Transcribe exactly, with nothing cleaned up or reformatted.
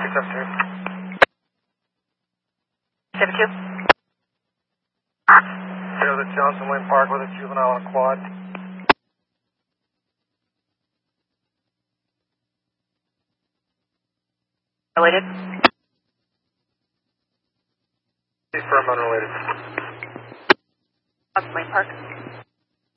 six seven two. seven two. Zero to Johnson Lane Park with a juvenile on a quad. Related. Confirm unrelated. Johnson Lane Park.